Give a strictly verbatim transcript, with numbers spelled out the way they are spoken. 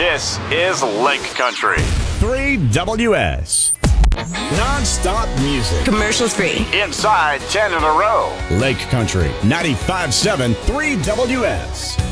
This is Lake Country. three W S. Non-stop music. Commercials free. Inside ten in a row. Lake Country ninety-five point seven three W S.